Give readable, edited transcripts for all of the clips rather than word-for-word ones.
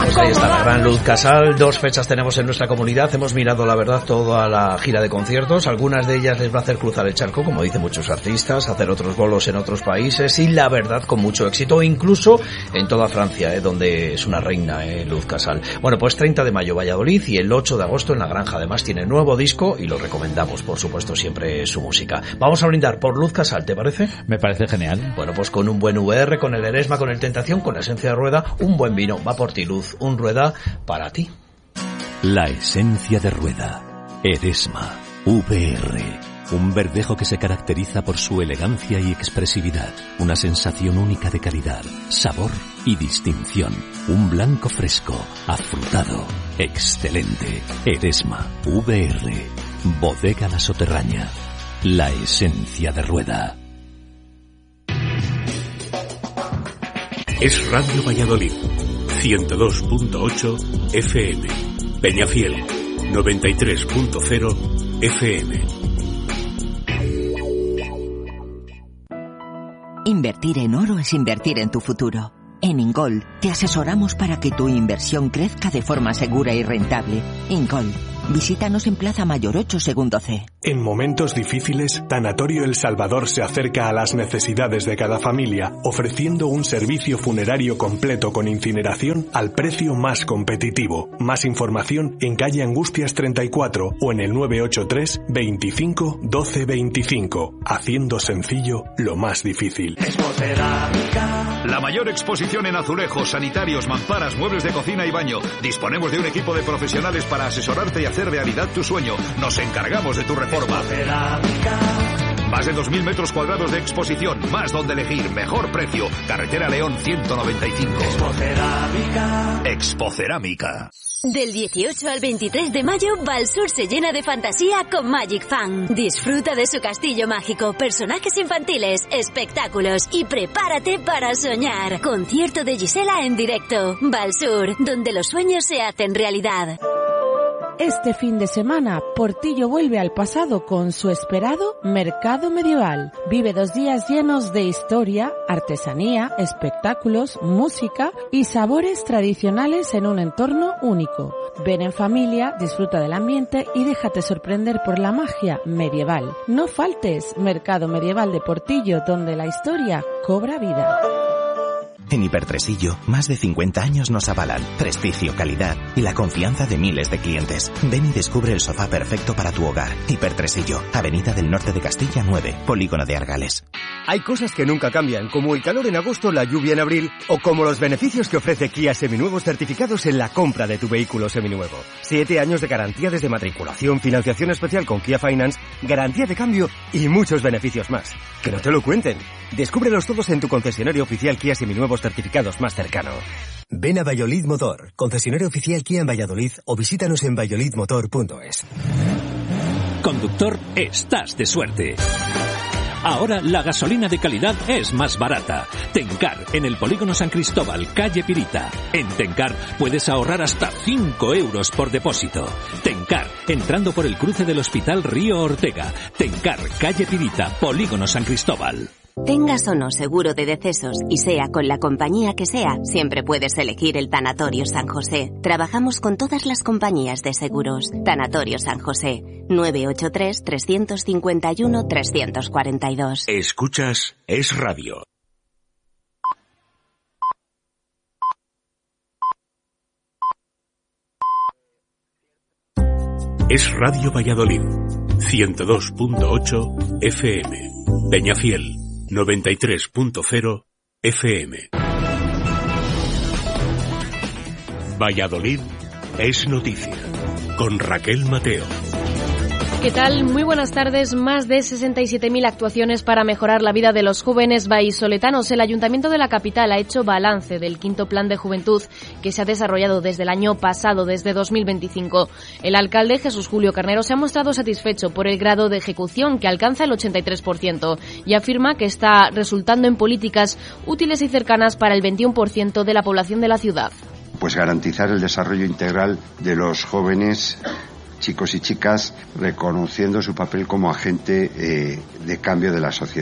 Pues ahí está la gran Luz Casal. 2 fechas tenemos en nuestra comunidad. Hemos mirado, la verdad, toda la gira de conciertos. Algunas de ellas les va a hacer cruzar el charco, como dicen muchos artistas, hacer otros bolos en otros países y, la verdad, con mucho éxito, incluso en toda Francia, donde es una reina, Luz Casal. Bueno, pues 30 de mayo Valladolid y el 8 de agosto en La Granja. Además tiene nuevo disco y lo recomendamos, por supuesto, siempre su música. Vamos a brindar por Luz Casal, ¿te parece? Me parece genial. Bueno, pues con un buen VR, con el Eresma, con el Tentación, con la esencia de Rueda, un buen vino. Va por ti, Luz. Un Rueda para ti. La esencia de Rueda. Eresma. VR. Un verdejo que se caracteriza por su elegancia y expresividad. Una sensación única de calidad, sabor y distinción. Un blanco fresco, afrutado, excelente. Eresma. VR. Bodega La Soterraña. La esencia de Rueda. Es Radio Valladolid, 102.8 FM. Peñafiel, 93.0 FM. Invertir en oro es invertir en tu futuro. En Ingol te asesoramos para que tu inversión crezca de forma segura y rentable. Ingol. Visítanos en Plaza Mayor 8, segundo C. En momentos difíciles, Tanatorio El Salvador se acerca a las necesidades de cada familia, ofreciendo un servicio funerario completo con incineración al precio más competitivo. Más información en calle Angustias 34 o en el 983 25 12 25. Haciendo sencillo lo más difícil. La mayor exposición en azulejos, sanitarios, mamparas, muebles de cocina y baño. Disponemos de un equipo de profesionales para asesorarte y hacer realidad tu sueño. Nos encargamos de tu reforma. Más de 2.000 metros cuadrados de exposición, más donde elegir, mejor precio. Carretera León 195. Expocerámica. Del 18 al 23 de mayo, Valsur se llena de fantasía con Magic Fan. Disfruta de su castillo mágico, personajes infantiles, espectáculos y prepárate para soñar. Concierto de Gisela en directo. Valsur, donde los sueños se hacen realidad. Este fin de semana, Portillo vuelve al pasado con su esperado Mercado Medieval. Vive 2 días llenos de historia, artesanía, espectáculos, música y sabores tradicionales en un entorno único. Ven en familia, disfruta del ambiente y déjate sorprender por la magia medieval. No faltes, Mercado Medieval de Portillo, donde la historia cobra vida. En Hipertresillo, más de 50 años nos avalan prestigio, calidad y la confianza de miles de clientes. Ven y descubre el sofá perfecto para tu hogar. Hipertresillo, Avenida del Norte de Castilla 9, Polígono de Argales. Hay cosas que nunca cambian, como el calor en agosto, la lluvia en abril, o como los beneficios que ofrece Kia Seminuevos certificados en la compra de tu vehículo seminuevo. 7 años de garantía desde matriculación, financiación especial con Kia Finance, garantía de cambio y muchos beneficios más. Que no te lo cuenten. Descúbrelos todos en tu concesionario oficial Kia Seminuevos certificados más cercano. Ven a Valladolid Motor, concesionario oficial Kia en Valladolid, o visítanos en valladolidmotor.es. Conductor, estás de suerte. Ahora la gasolina de calidad es más barata. Tencar, en el Polígono San Cristóbal, calle Pirita. En Tencar puedes ahorrar hasta 5 euros por depósito. Tencar, entrando por el cruce del Hospital Río Ortega. Tencar, calle Pirita, Polígono San Cristóbal. Tengas o no seguro de decesos y sea con la compañía que sea, siempre puedes elegir el Tanatorio San José. Trabajamos con todas las compañías de seguros. Tanatorio San José, 983-351-342. Escuchas Es Radio. Es Radio Valladolid, 102.8 FM. Peñafiel, 93.0 FM. Valladolid es noticia, con Raquel Mateo. ¿Qué tal? Muy buenas tardes. Más de 67.000 actuaciones para mejorar la vida de los jóvenes vallisoletanos. El Ayuntamiento de la capital ha hecho balance del 5º Plan de Juventud que se ha desarrollado desde el año pasado, desde 2025. El alcalde, Jesús Julio Carnero, se ha mostrado satisfecho por el grado de ejecución, que alcanza el 83%, y afirma que está resultando en políticas útiles y cercanas para el 21% de la población de la ciudad. Pues garantizar el desarrollo integral de los jóvenes, chicos y chicas, reconociendo su papel como agente de cambio de la sociedad.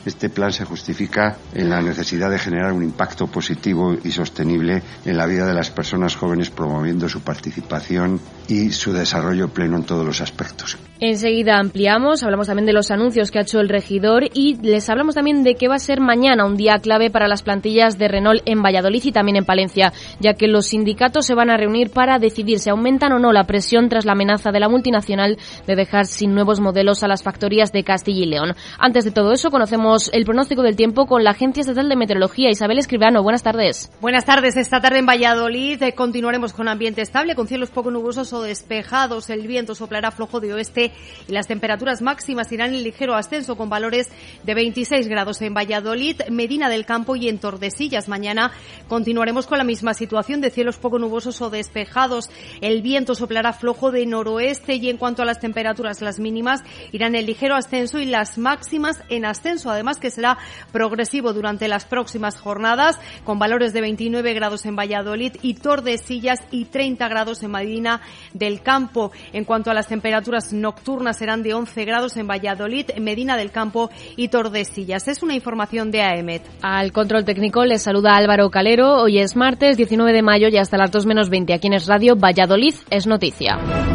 Este plan se justifica en la necesidad de generar un impacto positivo y sostenible en la vida de las personas jóvenes, promoviendo su participación y su desarrollo pleno en todos los aspectos. Enseguida ampliamos, hablamos también de los anuncios que ha hecho el regidor y les hablamos también de que va a ser mañana un día clave para las plantillas de Renault en Valladolid y también en Palencia, ya que los sindicatos se van a reunir para decidir si aumentan o no la presión tras la amenaza de la multinacional de dejar sin nuevos modelos a las factorías de Castilla y León. Antes de todo eso, conocemos el pronóstico del tiempo con la Agencia Estatal de Meteorología. Isabel Escribano, buenas tardes. Buenas tardes. Esta tarde en Valladolid continuaremos con ambiente estable, con cielos poco nubosos o despejados. El viento soplará flojo de oeste y las temperaturas máximas irán en ligero ascenso con valores de 26 grados en Valladolid, Medina del Campo y en Tordesillas. Mañana continuaremos con la misma situación de cielos poco nubosos o despejados. El viento soplará flojo de noroeste y en cuanto a las temperaturas, las mínimas irán en ligero ascenso y las máximas en ascenso. Además que será progresivo durante las próximas jornadas con valores de 29 grados en Valladolid y Tordesillas y 30 grados en Medina del Campo. En cuanto a las temperaturas nocturnas serán de 11 grados en Valladolid, Medina del Campo y Tordesillas. Es una información de AEMET. Al control técnico les saluda Álvaro Calero. Hoy es martes 19 de mayo y hasta las 2 menos 20 aquí en Es Radio. Valladolid es noticia.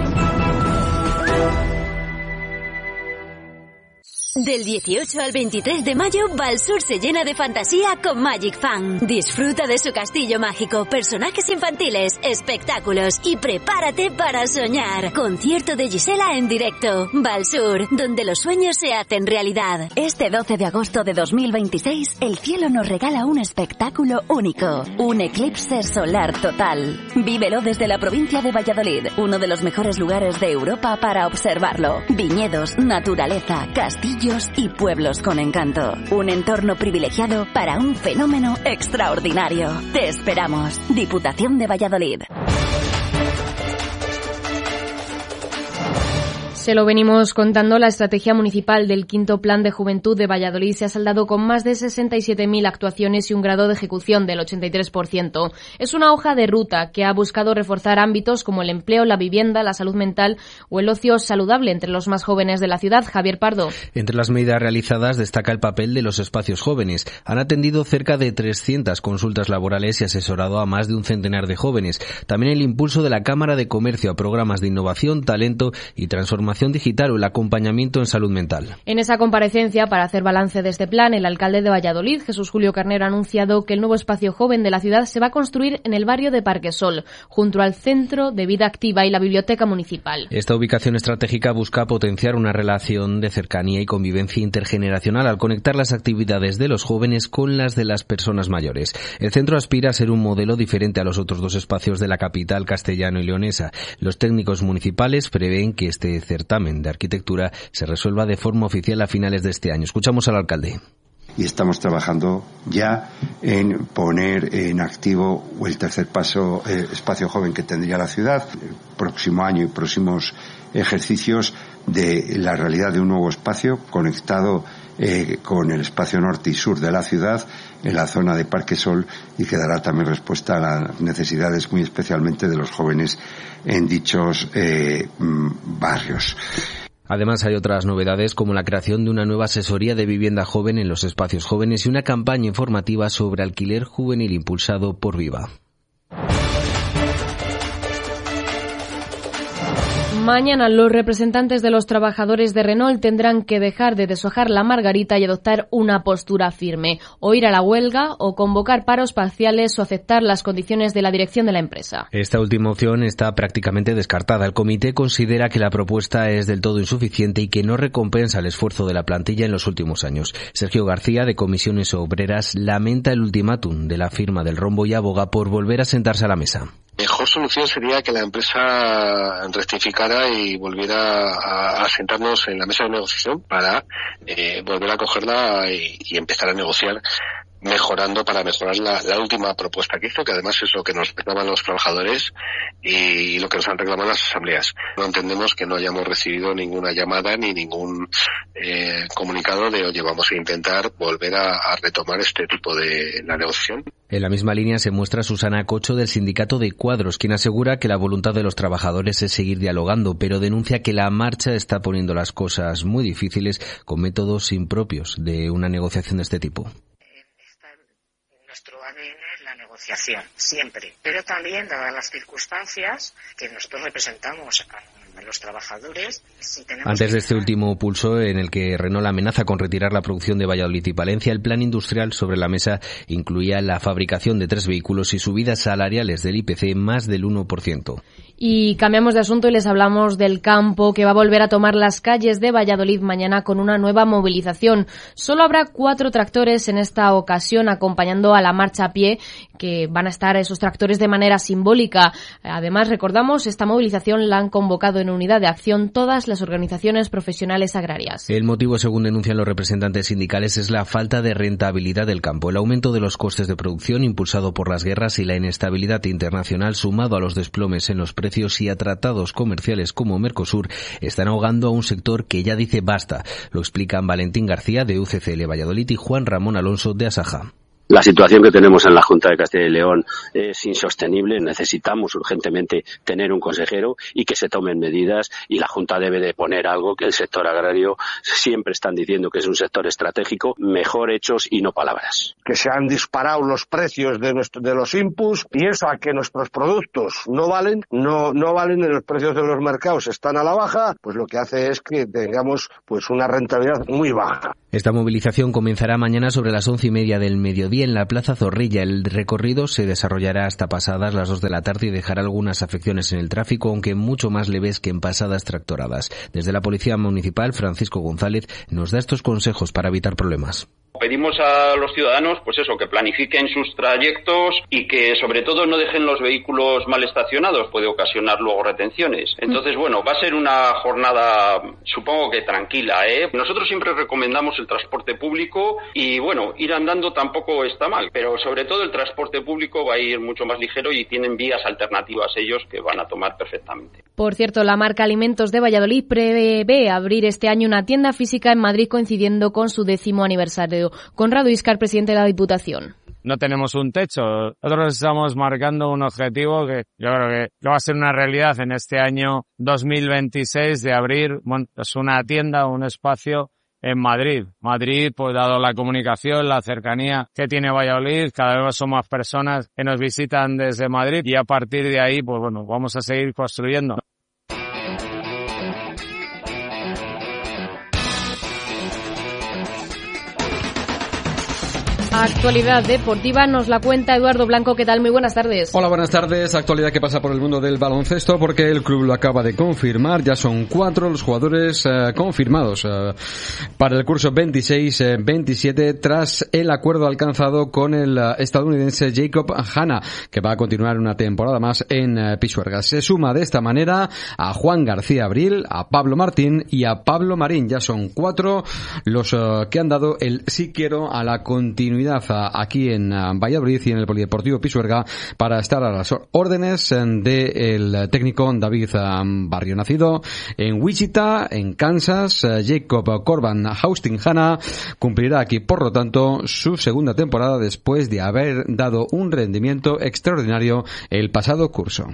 Del 18 al 23 de mayo, Valsur se llena de fantasía con Magic Fan. Disfruta de su castillo mágico, personajes infantiles, espectáculos y prepárate para soñar. Concierto de Gisela en directo. Valsur, donde los sueños se hacen realidad. Este 12 de agosto de 2026, el cielo nos regala un espectáculo único. Un eclipse solar total. Vívelo desde la provincia de Valladolid, uno de los mejores lugares de Europa para observarlo. Viñedos, naturaleza, castillos y pueblos con encanto. Un entorno privilegiado para un fenómeno extraordinario. Te esperamos. Diputación de Valladolid. Se lo venimos contando, la estrategia municipal del quinto Plan de Juventud de Valladolid se ha saldado con más de 67.000 actuaciones y un grado de ejecución del 83%. Es una hoja de ruta que ha buscado reforzar ámbitos como el empleo, la vivienda, la salud mental o el ocio saludable entre los más jóvenes de la ciudad. Javier Pardo. Entre las medidas realizadas destaca el papel de los espacios jóvenes. Han atendido cerca de 300 consultas laborales y asesorado a más de un centenar de jóvenes. También el impulso de la Cámara de Comercio a programas de innovación, talento y transformación digital o el acompañamiento en salud mental. En esa comparecencia, para hacer balance de este plan, el alcalde de Valladolid, Jesús Julio Carnero, ha anunciado que el nuevo espacio joven de la ciudad se va a construir en el barrio de Parquesol, junto al Centro de Vida Activa y la Biblioteca Municipal. Esta ubicación estratégica busca potenciar una relación de cercanía y convivencia intergeneracional al conectar las actividades de los jóvenes con las de las personas mayores. El centro aspira a ser un modelo diferente a los otros dos espacios de la capital castellano y leonesa. Los técnicos municipales prevén que este certamen de arquitectura se resuelva de forma oficial a finales de este año. Escuchamos al alcalde. Y estamos trabajando ya en poner en activo el tercer paso, espacio joven que tendría la ciudad, el próximo año y próximos ejercicios de la realidad de un nuevo espacio conectado con el espacio norte y sur de la ciudad en la zona de Parquesol y que dará también respuesta a las necesidades muy especialmente de los jóvenes en dichos barrios. Además hay otras novedades como la creación de una nueva asesoría de vivienda joven en los espacios jóvenes y una campaña informativa sobre alquiler juvenil impulsado por Viva. Mañana los representantes de los trabajadores de Renault tendrán que dejar de deshojar la margarita y adoptar una postura firme, o ir a la huelga, o convocar paros parciales o aceptar las condiciones de la dirección de la empresa. Esta última opción está prácticamente descartada. El comité considera que la propuesta es del todo insuficiente y que no recompensa el esfuerzo de la plantilla en los últimos años. Sergio García, de Comisiones Obreras, lamenta el ultimátum de la firma del rombo y aboga por volver a sentarse a la mesa. Mejor solución sería que la empresa rectificara y volviera a sentarnos en la mesa de negociación para volver a cogerla y empezar a negociar mejorando para mejorar la última propuesta que hizo, que además es lo que nos reclaman los trabajadores y lo que nos han reclamado las asambleas. No entendemos que no hayamos recibido ninguna llamada ni ningún comunicado de oye, vamos a intentar volver a retomar este tipo de la negociación. En la misma línea se muestra Susana Cocho del sindicato de Cuadros, quien asegura que la voluntad de los trabajadores es seguir dialogando, pero denuncia que la marcha está poniendo las cosas muy difíciles con métodos impropios de una negociación de este tipo. Nuestro ADN es la negociación, siempre, pero también, dadas las circunstancias que nosotros representamos a los trabajadores. Antes de este último pulso, en el que Renault amenaza con retirar la producción de Valladolid y Palencia, el plan industrial sobre la mesa incluía la fabricación de 3 vehículos y subidas salariales del IPC más del 1%. Y cambiamos de asunto y les hablamos del campo, que va a volver a tomar las calles de Valladolid mañana con una nueva movilización. Solo habrá 4 tractores en esta ocasión acompañando a la marcha a pie, que van a estar esos tractores de manera simbólica. Además, recordamos, esta movilización la han convocado en unidad de acción todas las organizaciones profesionales agrarias. El motivo, según denuncian los representantes sindicales, es la falta de rentabilidad del campo. El aumento de los costes de producción impulsado por las guerras y la inestabilidad internacional, sumado a los desplomes en los precios y a tratados comerciales como Mercosur, están ahogando a un sector que ya dice basta. Lo explican Valentín García de UCCL Valladolid y Juan Ramón Alonso de Asaja. La situación que tenemos en la Junta de Castilla y León es insostenible. Necesitamos urgentemente tener un consejero y que se tomen medidas, y la Junta debe de poner algo que el sector agrario siempre están diciendo que es un sector estratégico. Mejor hechos y no palabras. Que se han disparado los precios de los inputs, piensa que nuestros productos no valen y los precios de los mercados están a la baja, pues lo que hace es que tengamos pues una rentabilidad muy baja. Esta movilización comenzará mañana sobre las 11:30 del mediodía en la Plaza Zorrilla. El recorrido se desarrollará hasta pasadas las 2 de la tarde y dejará algunas afecciones en el tráfico, aunque mucho más leves que en pasadas tractoradas. Desde la Policía Municipal, Francisco González nos da estos consejos para evitar problemas. Pedimos a los ciudadanos, pues eso, que planifiquen sus trayectos y que sobre todo no dejen los vehículos mal estacionados, puede ocasionar luego retenciones. Entonces, bueno, va a ser una jornada, supongo que tranquila, ¿eh? Nosotros siempre recomendamos el transporte público y, bueno, ir andando tampoco está mal, pero sobre todo el transporte público va a ir mucho más ligero y tienen vías alternativas ellos que van a tomar perfectamente. Por cierto, la marca Alimentos de Valladolid prevé abrir este año una tienda física en Madrid coincidiendo con su 10º aniversario. Conrado Íscar, presidente de la Diputación. No tenemos un techo. Nosotros estamos marcando un objetivo que yo creo que va a ser una realidad en este año 2026 de abrir pues una tienda, un espacio en Madrid. Madrid, pues dado la comunicación, la cercanía que tiene Valladolid, cada vez son más personas que nos visitan desde Madrid y a partir de ahí, pues bueno, vamos a seguir construyendo. Actualidad deportiva nos la cuenta Eduardo Blanco. ¿Qué tal? Muy buenas tardes. Hola, buenas tardes. Actualidad que pasa por el mundo del baloncesto porque el club lo acaba de confirmar. Ya son 4 los jugadores confirmados para el curso 26-27 tras el acuerdo alcanzado con el estadounidense Jacob Hanna, que va a continuar una temporada más en Pisuerga. Se suma de esta manera a Juan García Abril, a Pablo Martín y a Pablo Marín. Ya son 4 los que han dado el sí quiero a la continuidad aquí en Valladolid y en el Polideportivo Pisuerga para estar a las órdenes del técnico David Barrio. Nacido en Wichita, en Kansas, Jacob Corban Houston Hanna cumplirá aquí, por lo tanto, su segunda temporada después de haber dado un rendimiento extraordinario el pasado curso.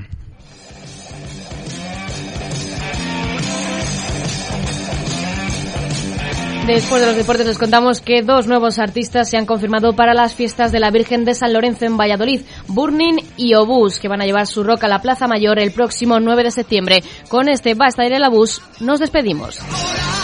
Después de los deportes les contamos que 2 nuevos artistas se han confirmado para las fiestas de la Virgen de San Lorenzo en Valladolid, Burning y Obús, que van a llevar su rock a la Plaza Mayor el próximo 9 de septiembre. Con este Va a estar el Obús, nos despedimos.